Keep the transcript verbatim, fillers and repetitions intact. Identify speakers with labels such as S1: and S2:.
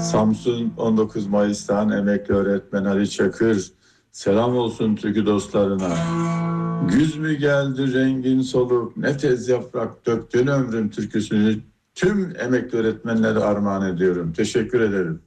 S1: Samsun on dokuz Mayıs'tan emekli öğretmen Ali Çakır. Selam olsun türkü dostlarına. Güz mü geldi rengin soluk, ne tez yaprak döktün ömrüm türküsünü tüm emekli öğretmenlere armağan ediyorum. Teşekkür ederim.